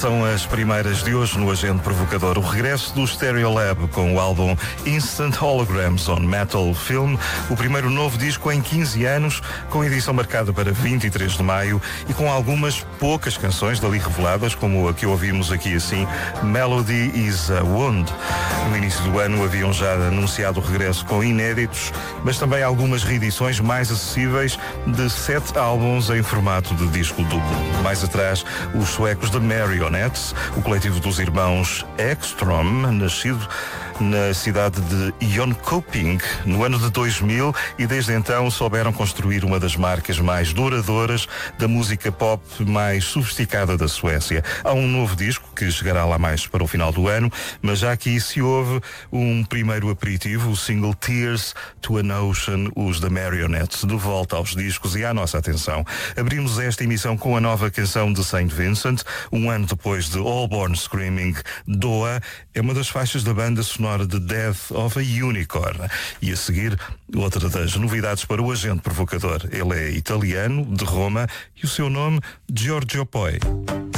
São as primeiras de hoje no Agente Provocador. O regresso do Stereolab com o álbum Instant Holograms on Metal Film, o primeiro novo disco em 15 anos, com edição marcada para 23 de maio e com algumas poucas canções dali reveladas, como a que ouvimos aqui assim, Melody is a Wound. No início do ano haviam já anunciado o regresso com inéditos, mas também algumas reedições mais acessíveis de 7 álbuns em formato de disco duplo. Mais atrás, os suecos The Marionettes, o coletivo dos irmãos Ekstrom, nascido na cidade de Jönköping no ano de 2000 e desde então souberam construir uma das marcas mais duradouras da música pop mais sofisticada da Suécia. Há um novo disco que chegará lá mais para o final do ano, mas já aqui se ouve um primeiro aperitivo, o single Tears to an Ocean, os The Marionettes, de volta aos discos e à nossa atenção. Abrimos esta emissão com a nova canção de Saint Vincent, um ano depois de All Born Screaming. Doa é uma das faixas da banda sonora de Death of a Unicorn. E a seguir, outra das novidades para o Agente Provocador. Ele é italiano, de Roma, e o seu nome, Giorgio Poi.